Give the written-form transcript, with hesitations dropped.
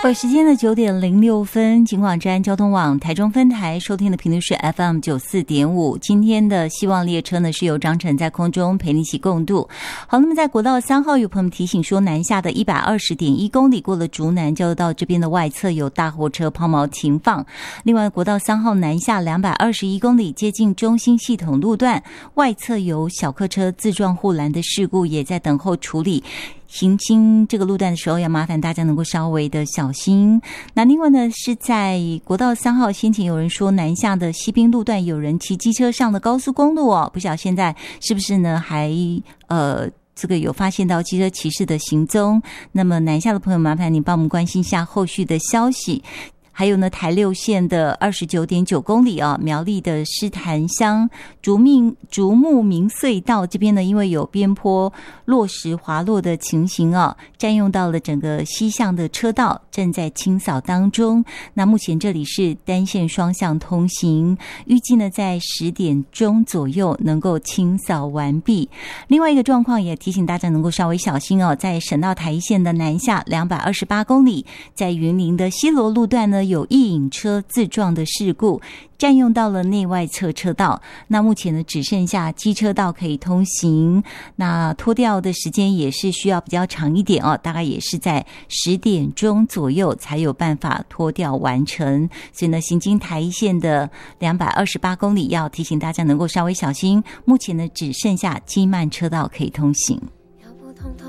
时间的9:06，警广治安交通网台中分台收听的频率是 FM 94.5。今天的希望列车呢是由张晨在空中陪你一起共度。好，那么在国道3号有朋友提醒说，南下的120.1公里过了竹南交流道这边的外侧有大货车抛锚停放。另外，国道3号南下221公里接近中心系统路段外侧有小客车自撞护栏的事故，也在等候处理。行经这个路段的时候，要麻烦大家能够稍微的小心。那另外呢，是在国道3号，先前有人说南下的西滨路段有人骑机车上的高速公路哦，不晓得现在是不是呢还这个有发现到机车骑士的行踪。那么南下的朋友，麻烦您帮我们关心一下后续的消息。还有呢，台6线的29.9公里啊，苗栗的狮潭乡竹木明隧道这边呢，因为有边坡落石滑落的情形啊，占用到了整个西向的车道，正在清扫当中。那目前这里是单线双向通行，预计呢在10点钟左右能够清扫完毕。另外一个状况也提醒大家能够稍微小心哦，在省道台1线的南下228公里，在云林的西螺路段呢，有一引车自撞的事故，占用到了内外侧车道。那目前呢，只剩下机车道可以通行。那拖吊的时间也是需要比较长一点哦，大概也是在10点钟左右才有办法拖吊完成。所以呢，行经台1线的228公里，要提醒大家能够稍微小心。目前呢，只剩下机慢车道可以通行。